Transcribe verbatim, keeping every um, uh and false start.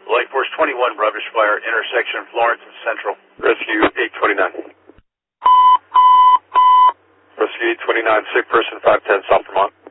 Lake Force twenty-one, rubbish fire, intersection Florence and Central. Rescue eight twenty-nine. Rescue eight twenty-nine, sick person five ten, South Vermont.